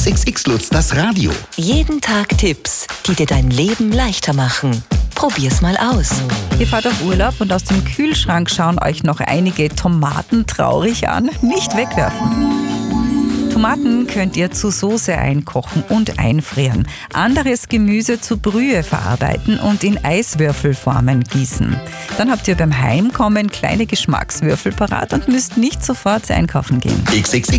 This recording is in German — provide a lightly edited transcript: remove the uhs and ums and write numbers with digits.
XXX Lutz, das Radio. Jeden Tag Tipps, die dir dein Leben leichter machen. Probier's mal aus. Ihr fahrt auf Urlaub und aus dem Kühlschrank schauen euch noch einige Tomaten traurig an. Nicht wegwerfen. Tomaten könnt ihr zu Soße einkochen und einfrieren. Anderes Gemüse zu Brühe verarbeiten und in Eiswürfelformen gießen. Dann habt ihr beim Heimkommen kleine Geschmackswürfel parat und müsst nicht sofort einkaufen gehen. XXX